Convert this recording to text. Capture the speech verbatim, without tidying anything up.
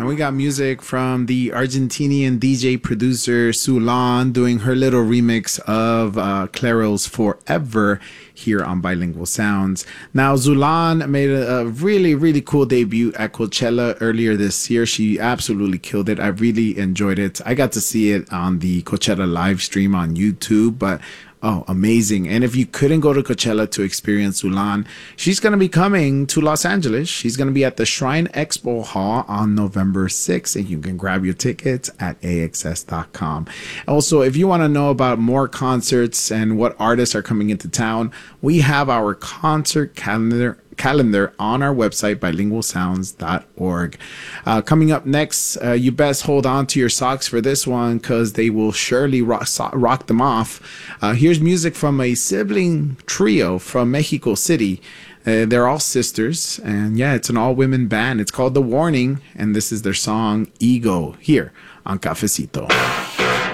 And we got music from the Argentinian D J producer Sulan doing her little remix of uh, Claro's Forever here on Bilingual Sounds. Now, Zulan made a, a really, really cool debut at Coachella earlier this year. She absolutely killed it. I really enjoyed it. I got to see it on the Coachella live stream on YouTube, but oh, amazing. And if you couldn't go to Coachella to experience Zulan, she's going to be coming to Los Angeles. She's going to be at the Shrine Expo Hall on November sixth, and you can grab your tickets at A X S dot com. Also, if you want to know about more concerts and what artists are coming into town, we have our concert calendar calendar on our website, bilingual sounds dot org. Uh, coming up next, uh, you best hold on to your socks for this one because they will surely rock, so- rock them off. Uh, here's music from a sibling trio from Mexico City. Uh, they're all sisters, and yeah, it's an all-women band. It's called The Warning, and this is their song, Ego, here on Cafecito.